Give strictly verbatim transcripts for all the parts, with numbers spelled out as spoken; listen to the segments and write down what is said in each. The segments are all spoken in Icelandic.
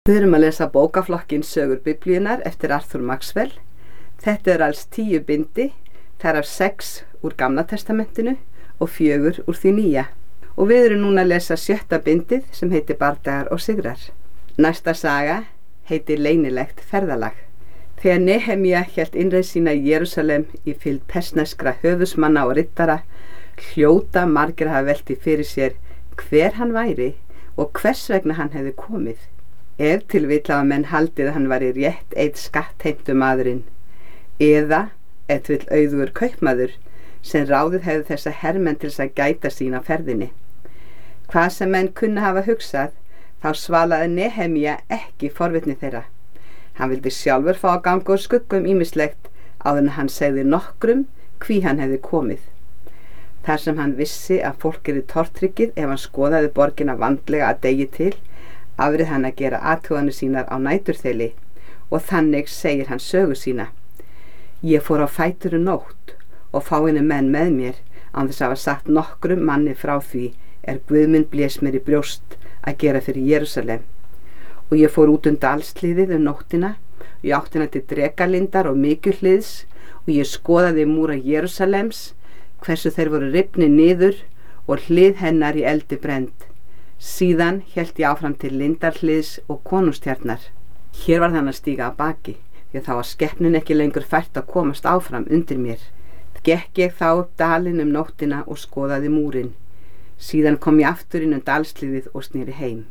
Við erum að lesa bókaflokkinn Sögur Biblíunnar eftir Arthur Maxwell. Þetta er alls tíu bindi, þar af sex úr Gamla testamentinu og fjögur úr því nýja. Og við erum núna að lesa sjötta bindið sem heitir Bardagar og sigrar. Næsta saga heitir Leynilegt ferðalag. Þegar Nehemía hélt innreið sína í Jerúsalem í fylgd persneskra höfuðsmanna og riddara, hljóta margir hafa velt því fyrir sér hver hann væri og hvers vegna hann hefði komið. Ef til vill hafa menn haldið að hann væri rétt einn skattheimtu maðurinn, eða ef til vill auðugur kaupmaður sem ráðið hefði þessa hermenn til þess að gæta sín á ferðinni. Hvað sem menn kunna hafa hugsað, þá svalaði Nehemía ekki forvitni þeirra. Hann vildi sjálfur fá að ganga úr skuggum ýmislegt áður en hann segði nokkrum hví hann hefði komið. Þar sem hann vissi að fólk yrði tortryggið ef hann skoðaði borgina vandlega að degi til, afrið hann að gera athuganir sínar á næturþeli og þannig segir hann sögu sína. Ég fór á fætur um nótt og fáinu menn með mér án þess að hafa sagt nokkrum manni frá því er Guðmund blés mér í brjóst að gera fyrir Jerúsalem. Og ég fór út um dalsliðið um nóttina, ég áttina til drekalindar og mikilliðs og ég skoðaði múra Jerúsalems, hversu þeir voru rifni niður og hlið hennar í eldi brennd. Síðan hélt ég áfram til lindarhliðs og konungstjarnar. Hér var þann að stíga að baki, því að þá var skepnin ekki lengur fært að komast áfram undir mér. Gekk ég þá upp dalinn um nóttina og skoðaði múrin. Síðan kom ég aftur inn um dalsliðið og sneri heim.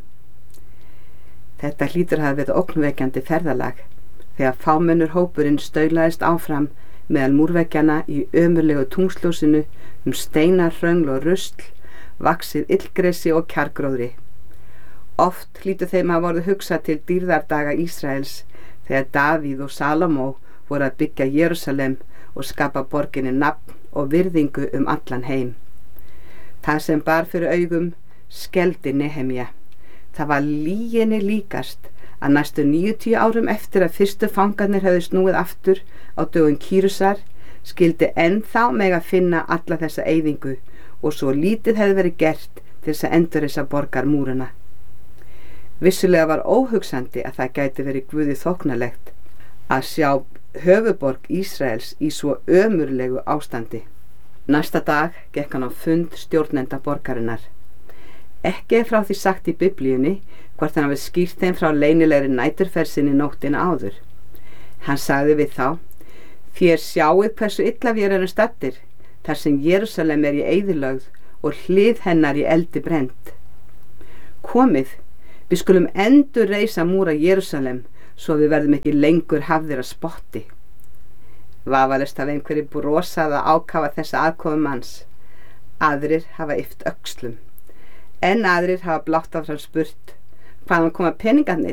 Þetta hlýtur að hafa verið ógnvekjandi ferðalag, þegar fámennur hópurinn staulaðist áfram meðal múrveggjanna í ömurlegu tungsljósinu um steinar, hröngl og rusl, vaxið illgresi og kjargróðri. Oft hlýtur þeim að voru hugsað til dýrðardaga Ísraels þegar Davíð og Salómó voru að byggja Jerúsalem og skapa borginni nafn og virðingu um allan heim. Það sem bar fyrir augum skelfdi Nehemía. Það var lyginni líkast að næstu níutíu árum eftir að fyrstu fangarnir hefðu snúið aftur á dögum Kýrusar skyldi ennþá mega finna alla þessa eyðingu og svo lítið hefði verið gert til þess að endurreisa borgarmúrana. Vissulega var óhugsandi að það gæti verið Guði þóknalegt að sjá höfuborg Ísraels í svo ömurlegu ástandi. Næsta dag gekk hann á fund stjórnenda borgarinnar. Ekki er frá því sagt í Biblíunni hvort hann hafi skýrt þeim frá leynilegri næturferðsinni nóttina áður. Hann sagði við þá: Þér sjáið hversu illa vér erum staddir, þar sem Jerúsalem er í eyðilögð og hlið hennar í eldi brennt. Komið, við skulum endur reisa múra Jerúsalem svo við verðum ekki lengur hafðir að spotti. Vafalaust hafa einhverjir brosað að ákafa þessa aðkomu manns. Aðrir hafa yft öxlum. En aðrir hafa blátt áfram spurt hvaðan koma peningarnir.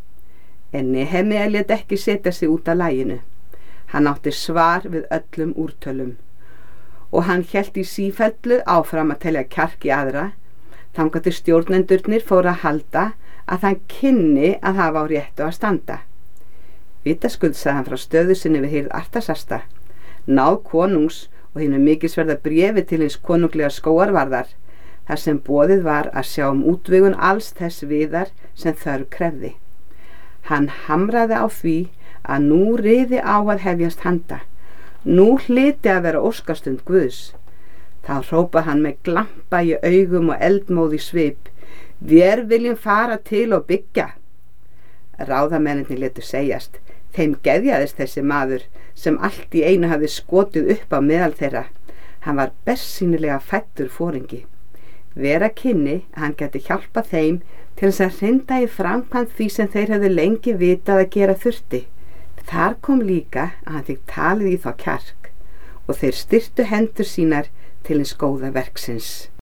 En Nehemía lét ekki setja sig út af laginu. Hann átti svar við öllum úrtölum. Og hann hélt í sífellu áfram að telja kjark í aðra, þangað til stjórnendurnir fóru að halda að hann kynni að hafa á réttu að standa. Vitaskuld sagði hann frá stöðu sinni við hirð Artasasta, náð konungs og hinu mikilsverða bréfi til hins konunglega skógarvarðar, þar sem boðið var að sjá um útvegun alls þess viðar sem þörf krefði. Hann hamraði á því að nú riði á að hefjast handa. Nú hlyti að vera óskastund Guðs. Þá hrópaði hann með glampa í augum og eldmóð í svip: Vér viljum fara til og byggja. Ráðamennirnir létu segjast. Þeim geðjaðist þessi maður sem allt í einu hafði skotið upp á meðal þeirra. Hann var bersýnilega fæddur foringi. Vera kynni að hann gæti hjálpa þeim til þess að hrinda í framkvæmd því sem þeir hefðu lengi vitað að gera þurfti. Þar kom líka að hann fikk talið í þá kjark og þeir styrktu hendur sínar til hins góða verksins.